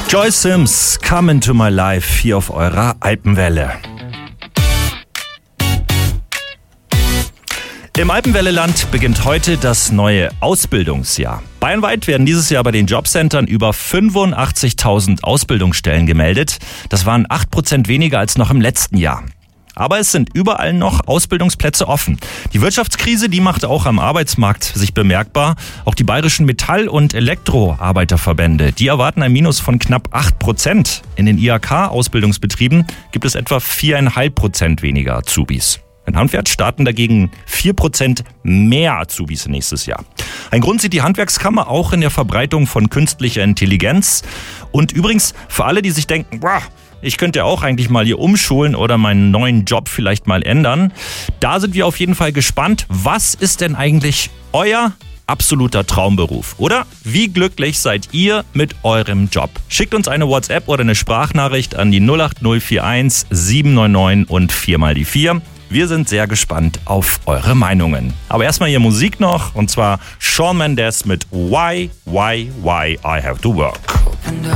Joy Sims, Come Into My Life, hier auf eurer Alpenwelle. Im Alpenwelleland beginnt heute das neue Ausbildungsjahr. Bayernweit werden dieses Jahr bei den Jobcentern über 85.000 Ausbildungsstellen gemeldet. Das waren 8% weniger als noch im letzten Jahr. Aber es sind überall noch Ausbildungsplätze offen. Die Wirtschaftskrise, die macht auch am Arbeitsmarkt sich bemerkbar. Auch die bayerischen Metall- und Elektroarbeiterverbände, die erwarten ein Minus von knapp 8%. In den IHK-Ausbildungsbetrieben gibt es etwa 4,5% weniger Azubis. In Handwerk starten dagegen 4% mehr Azubis nächstes Jahr. Ein Grund sieht die Handwerkskammer auch in der Verbreitung von künstlicher Intelligenz. Und übrigens, für alle, die sich denken, ich könnte ja auch eigentlich mal hier umschulen oder meinen neuen Job vielleicht mal ändern. Da sind wir auf jeden Fall gespannt. Was ist denn eigentlich euer absoluter Traumberuf? Oder wie glücklich seid ihr mit eurem Job? Schickt uns eine WhatsApp oder eine Sprachnachricht an die 08041 799 und 4 mal die 4. Wir sind sehr gespannt auf eure Meinungen. Aber erstmal hier Musik noch, und zwar Shawn Mendes mit Why I Have to Work.